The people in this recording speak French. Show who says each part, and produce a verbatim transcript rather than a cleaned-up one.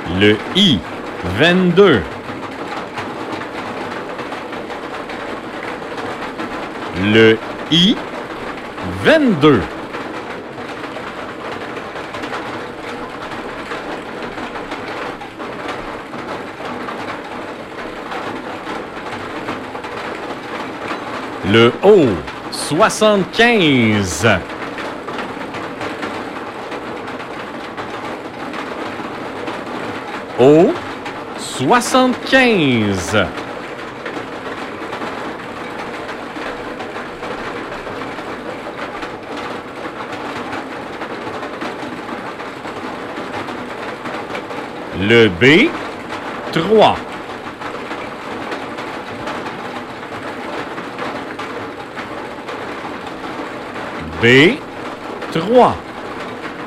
Speaker 1: Le I, vingt-deux. Le I, vingt-deux. Le O, soixante-quinze. O, soixante-quinze. Le B, trois. B, trois.